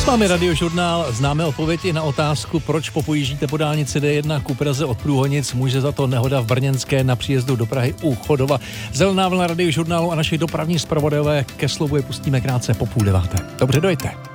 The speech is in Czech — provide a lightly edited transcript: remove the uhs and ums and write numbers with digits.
S vámi Radiožurnál, známe odpovědi na otázku, proč popojíždíte po dálnici D1 ku Praze od Průhonic, může za to nehoda v Brněnské na příjezdu do Prahy u Chodova. Zelená vlna Radiožurnálu a naši dopravní zpravodajové ke slovu je pustíme krátce po 8:30. Dobře, dojďte.